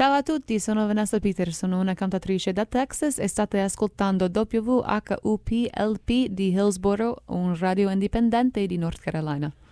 Ciao a tutti, sono Vanessa Peters, sono una cantatrice da Texas e state ascoltando WHUPLP di Hillsboro, un radio indipendente di North Carolina.